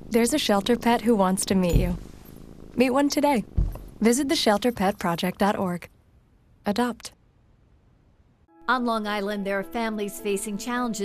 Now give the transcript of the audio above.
There's a shelter pet who wants to meet you. Meet one today. Visit theshelterpetproject.org. Adopt. On Long Island, there are families facing challenges